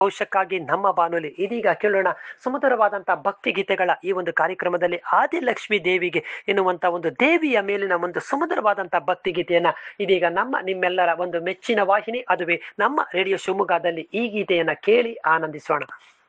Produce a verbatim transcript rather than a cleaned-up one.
ಭವಿಷ್ಯಕ್ಕಾಗಿ ನಮ್ಮ ಬಾನುಲಿ ಇದೀಗ ಕೇಳೋಣ ಸುಮಧುರವಾದಂತಹ ಭಕ್ತಿ ಗೀತೆಗಳ ಈ ಒಂದು ಕಾರ್ಯಕ್ರಮದಲ್ಲಿ ಆದಿಲಕ್ಷ್ಮಿ ದೇವಿಗೆ ಎನ್ನುವಂತ ಒಂದು ದೇವಿಯ ಮೇಲಿನ ಒಂದು ಸುಮಧುರವಾದಂತಹ ಭಕ್ತಿ ಗೀತೆಯನ್ನ ಇದೀಗ ನಮ್ಮ ನಿಮ್ಮೆಲ್ಲರ ಒಂದು ಮೆಚ್ಚಿನ ವಾಹಿನಿ ಅದುವೇ ನಮ್ಮ ರೇಡಿಯೋ ಶಿವಮೊಗ್ಗದಲ್ಲಿ ಈ ಗೀತೆಯನ್ನ ಕೇಳಿ ಆನಂದಿಸೋಣ.